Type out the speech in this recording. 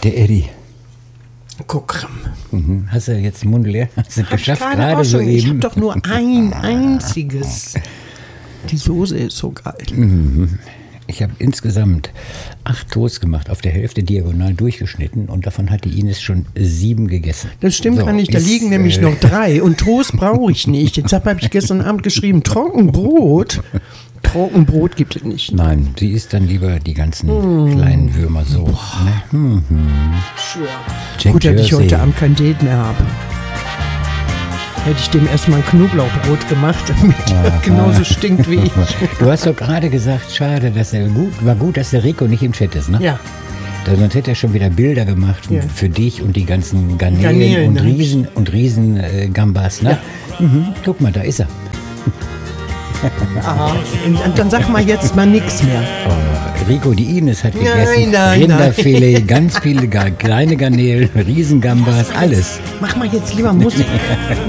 Der Eddie. Guck. Hast du jetzt den Mund leer? Hast du es geschafft, Gerade gerade auch so schon. Ich habe eben? doch nur ein einziges. Die Soße ist so geil. Ich habe insgesamt 8 Toast gemacht, auf der Hälfte diagonal durchgeschnitten und davon hat die Ines schon 7 gegessen. Das stimmt So, gar nicht, da ist, liegen nämlich noch 3 und Toast brauche ich nicht. Jetzt habe ich gestern Abend geschrieben, Trockenbrot. Trockenbrot gibt es nicht. Nein, sie isst dann lieber die ganzen kleinen Würmer so. Ne? Sure. Jack Gut, dass ich Jersey. heute Abend kein Date mehr habe. Hätte ich dem erstmal ein Knoblauchbrot gemacht, damit er genauso stinkt wie ich. Du hast doch gerade gesagt, schade, war gut, dass der Rico nicht im Chat ist, ne? Ja. Sonst hätte er schon wieder Bilder gemacht Ja. für dich und die ganzen Garnelen Garnelen, und Riesen Gambas, ne? Guck mal, da ist er. Aha. Und dann sag mal jetzt mal nichts mehr. Oh, Rico, die Ines hat gegessen. nein, Rinderfilet, ganz viele kleine Garnelen, Riesengambas, alles. Mach mal jetzt lieber Musik.